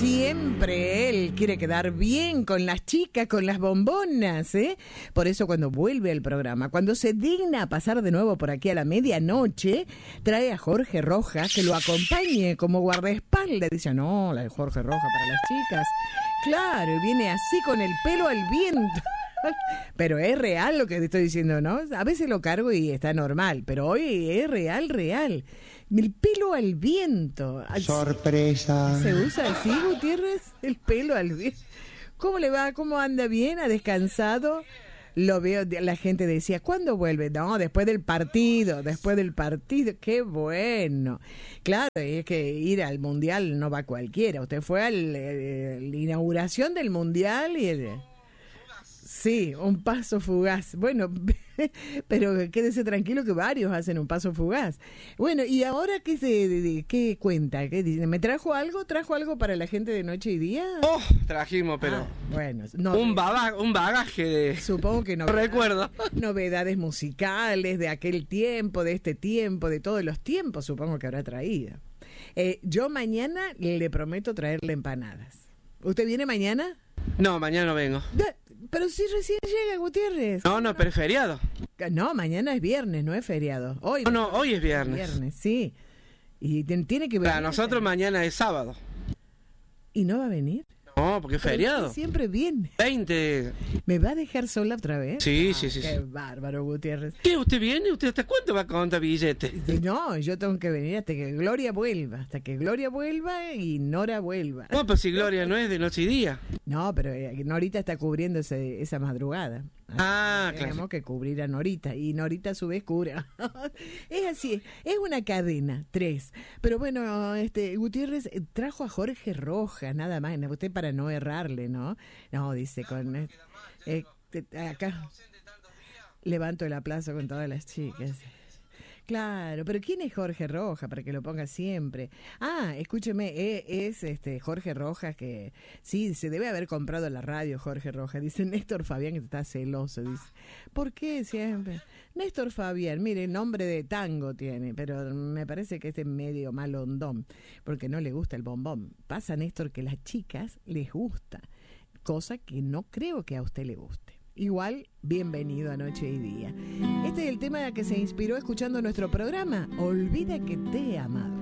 siempre él quiere quedar bien con las chicas, con las bombonas, ¿eh? Por eso cuando vuelve al programa, cuando se digna a pasar de nuevo por aquí a la medianoche, trae a Jorge Rojas que lo acompañe como guardaespaldas. Dice, no, la de Jorge Rojas para las chicas. Claro, y viene así con el pelo al viento. Pero es real lo que te estoy diciendo, ¿no? A veces lo cargo y está normal, pero hoy es real, real. El pelo al viento. Sorpresa. ¿Se usa así, Gutiérrez? El pelo al viento. ¿Cómo le va? ¿Cómo anda? ¿Bien? ¿Ha descansado? Lo veo, la gente decía, ¿cuándo vuelve? No, después del partido, qué bueno. Claro, es que ir al Mundial no va cualquiera. Usted fue a la inauguración del Mundial y... Sí, un paso fugaz. Bueno, pero quédese tranquilo que varios hacen un paso fugaz. Bueno, ¿y ahora qué cuenta? ¿Qué dice? ¿Me trajo algo? ¿Trajo algo para la gente de Noche y Día? Oh, trajimos, pero... bueno, no, un bagaje de... Supongo que no. Recuerdo. Novedades musicales de aquel tiempo, de este tiempo, de todos los tiempos, supongo que habrá traído. Yo mañana le prometo traerle empanadas. ¿Usted viene mañana? No, mañana no vengo. Pero si recién llega, Gutiérrez. No, pero es feriado. No, mañana es viernes, no es feriado. Hoy hoy es viernes. Viernes, sí. Y tiene que venir. Para nosotros mañana es sábado. ¿Y no va a venir? No, porque es feriado. Siempre viene. 20. ¿Me va a dejar sola otra vez? Sí. Qué bárbaro, Gutiérrez. ¿Qué? ¿Usted viene? ¿Usted hasta cuánto va a contar billetes? No, yo tengo que venir hasta que Gloria vuelva. Y Nora vuelva. No, pero si Gloria no es de noche y día. No, pero Norita está cubriendo esa madrugada. Claro. Tenemos que cubrir a Norita. Y Norita a su vez cubre. Es así, es una cadena, 3. Pero bueno, Gutiérrez trajo a Jorge Rojas, nada más. Usted para no errarle, ¿no? No, dice, con acá levanto el aplauso con todas las chicas. Claro, pero ¿quién es Jorge Rojas? Para que lo ponga siempre. Escúcheme, es Jorge Rojas que sí, se debe haber comprado la radio Jorge Rojas. Dice Néstor Fabián que está celoso. Dice, ¿por qué siempre? Néstor Fabián, mire, nombre de tango tiene, pero me parece que es medio malondón, porque no le gusta el bombón. Pasa, Néstor, que a las chicas les gusta, cosa que no creo que a usted le guste. Igual, bienvenido a Noche y Día. Este es el tema que se inspiró escuchando nuestro programa. Olvida que te he amado.